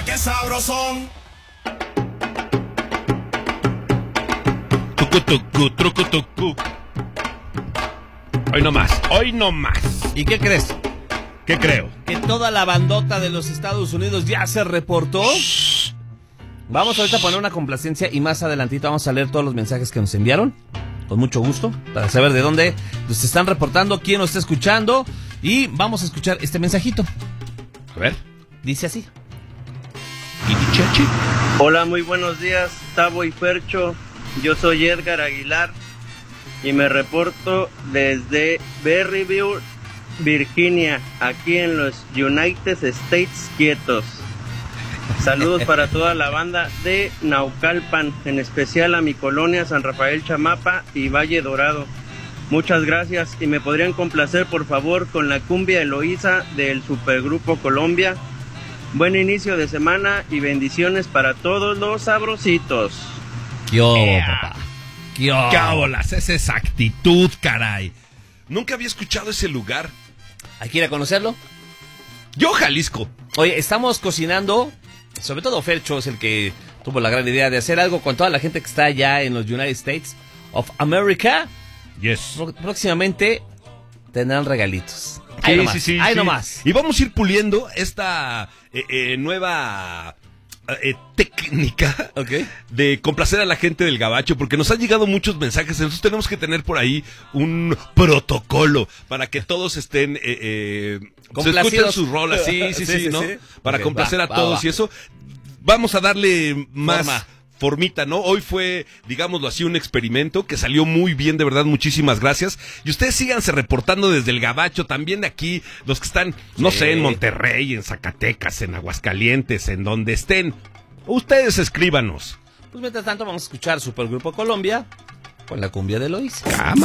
qué sabrosón. Tucu, tucu, trucu, tucu. Hoy no más, hoy no más. ¿Y qué crees? ¿Qué creo? Que toda la bandota de los Estados Unidos ya se reportó. Vamos ahorita a poner una complacencia y más adelantito vamos a leer todos los mensajes que nos enviaron. Con mucho gusto, para saber de dónde nos están reportando, quién nos está escuchando. Y vamos a escuchar este mensajito. A ver. Dice así. Hola, muy buenos días, Tavo y Fercho. Yo soy Edgar Aguilar y me reporto desde Berryville, Virginia, aquí en los United States quietos. Saludos para toda la banda de Naucalpan, en especial a mi colonia San Rafael Chamapa y Valle Dorado. Muchas gracias y me podrían complacer por favor con la cumbia Eloísa del Supergrupo Colombia. Buen inicio de semana y bendiciones para todos los sabrositos. ¿Qué hubo, papá? ¿Qué hubo? ¿Qué bolas? Es esa actitud, caray. Nunca había escuchado ese lugar. ¿Hay que ir a conocerlo? Yo, Jalisco. Oye, estamos cocinando, sobre todo Fercho es el que tuvo la gran idea de hacer algo con toda la gente que está allá en los United States of America. Yes. Próximamente tendrán regalitos. Sí, Ahí nomás, sí, ahí sí. nomás. Y vamos a ir puliendo esta nueva técnica de complacer a la gente del Gabacho, porque nos han llegado muchos mensajes, entonces tenemos que tener por ahí un protocolo para que todos estén se escuchen sus rolas, sí, ¿no? Sí. Para Okay, complacer a todos va. y eso. Vamos a darle más Forma. formita, ¿no? Hoy fue, digámoslo así, un experimento que salió muy bien, de verdad, muchísimas gracias. Y ustedes síganse reportando desde el Gabacho, también de aquí, los que están, no sé, en Monterrey, en Zacatecas, en Aguascalientes, en donde estén. Ustedes escríbanos. Pues mientras tanto vamos a escuchar Supergrupo Colombia con la cumbia de Eloísa.